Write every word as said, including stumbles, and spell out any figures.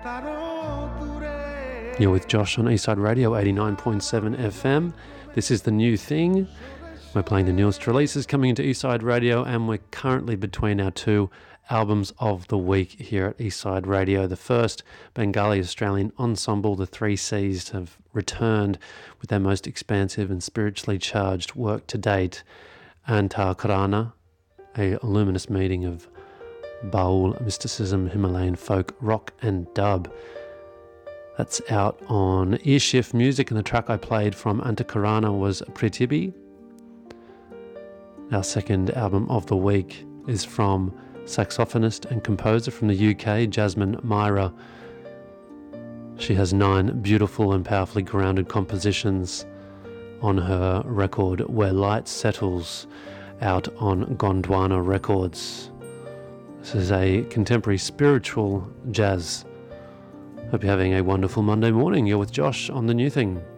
You're with Josh on Eastside Radio eighty-nine point seven F M. This is The New Thing. We're playing the newest releases coming into Eastside Radio, and we're currently between our two albums of the week here at Eastside Radio. The first, Bengali Australian ensemble, the Three C's, have returned with their most expansive and spiritually charged work to date, Antar Karana, a luminous meeting of Baul mysticism, Himalayan folk, rock and dub. That's out on Earshift Music, and the track I played from Antakarana was Prithibi. Our second album of the week is from saxophonist and composer from the U K, Jasmine Myra. She has nine beautiful and powerfully grounded compositions on her record Where Light Settles, out on Gondwana Records. This is a contemporary spiritual jazz. Hope you're having a wonderful Monday morning. You're with Josh on The New Thing.